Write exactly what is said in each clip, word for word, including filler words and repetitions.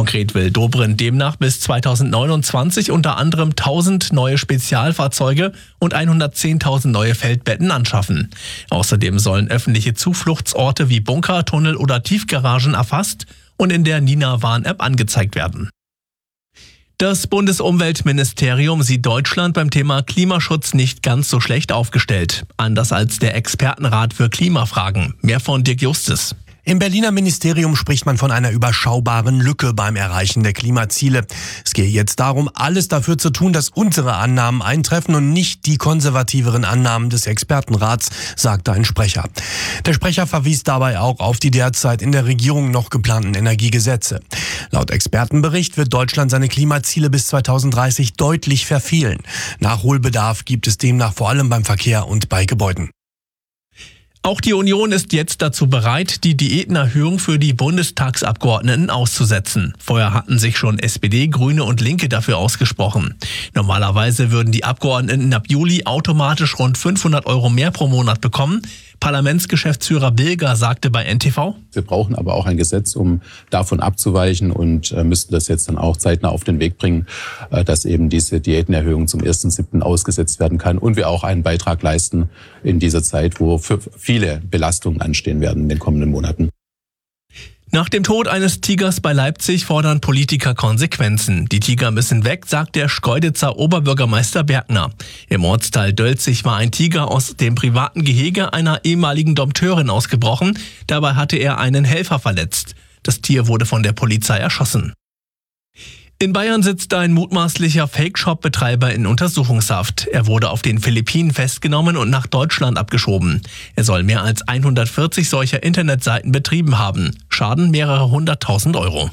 Konkret will Dobrindt demnach bis zweitausendneunundzwanzig unter anderem tausend neue Spezialfahrzeuge und hundertzehntausend neue Feldbetten anschaffen. Außerdem sollen öffentliche Zufluchtsorte wie Bunker, Tunnel oder Tiefgaragen erfasst und in der Nina-Warn-App angezeigt werden. Das Bundesumweltministerium sieht Deutschland beim Thema Klimaschutz nicht ganz so schlecht aufgestellt. Anders als der Expertenrat für Klimafragen. Mehr von Dirk Justus. Im Berliner Ministerium spricht man von einer überschaubaren Lücke beim Erreichen der Klimaziele. Es gehe jetzt darum, alles dafür zu tun, dass unsere Annahmen eintreffen und nicht die konservativeren Annahmen des Expertenrats, sagte ein Sprecher. Der Sprecher verwies dabei auch auf die derzeit in der Regierung noch geplanten Energiegesetze. Laut Expertenbericht wird Deutschland seine Klimaziele bis zweitausenddreißig deutlich verfehlen. Nachholbedarf gibt es demnach vor allem beim Verkehr und bei Gebäuden. Auch die Union ist jetzt dazu bereit, die Diätenerhöhung für die Bundestagsabgeordneten auszusetzen. Vorher hatten sich schon S P D, Grüne und Linke dafür ausgesprochen. Normalerweise würden die Abgeordneten ab Juli automatisch rund fünfhundert Euro mehr pro Monat bekommen. Parlamentsgeschäftsführer Bilger sagte bei N T V: Wir brauchen aber auch ein Gesetz, um davon abzuweichen und äh, müssten das jetzt dann auch zeitnah auf den Weg bringen, äh, dass eben diese Diätenerhöhung zum ersten siebten ausgesetzt werden kann und wir auch einen Beitrag leisten in dieser Zeit, wo für viele Belastungen anstehen werden in den kommenden Monaten. Nach dem Tod eines Tigers bei Leipzig fordern Politiker Konsequenzen. Die Tiger müssen weg, sagt der Schkeuditzer Oberbürgermeister Bergner. Im Ortsteil Dölzig war ein Tiger aus dem privaten Gehege einer ehemaligen Dompteurin ausgebrochen. Dabei hatte er einen Helfer verletzt. Das Tier wurde von der Polizei erschossen. In Bayern sitzt ein mutmaßlicher Fake-Shop-Betreiber in Untersuchungshaft. Er wurde auf den Philippinen festgenommen und nach Deutschland abgeschoben. Er soll mehr als hundertvierzig solcher Internetseiten betrieben haben. Schaden mehrere hunderttausend Euro.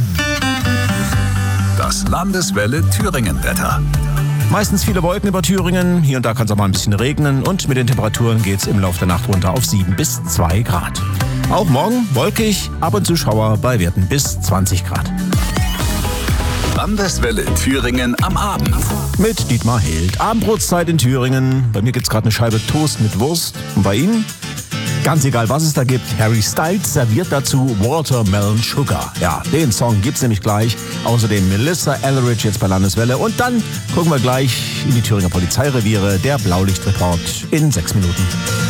Das Landeswelle Thüringen-Wetter. Meistens viele Wolken über Thüringen, hier und da kann es auch mal ein bisschen regnen und mit den Temperaturen geht es im Laufe der Nacht runter auf sieben bis zwei Grad. Auch morgen wolkig, ab und zu Schauer bei Werten bis zwanzig Grad. Landeswelle Thüringen am Abend. Mit Dietmar Held. Abendbrotzeit in Thüringen. Bei mir gibt's gerade eine Scheibe Toast mit Wurst. Und bei Ihnen? Ganz egal, was es da gibt. Harry Styles serviert dazu Watermelon Sugar. Ja, den Song gibt's nämlich gleich. Außerdem Melissa Etheridge jetzt bei Landeswelle. Und dann gucken wir gleich in die Thüringer Polizeireviere. Der Blaulichtreport in sechs Minuten.